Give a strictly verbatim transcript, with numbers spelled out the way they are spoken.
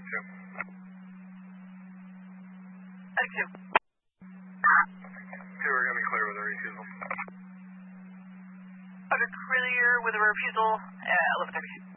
two. Attic two. Two, we're going to be clear with a refusal. Okay, clear with a refusal, uh, eleven thirty.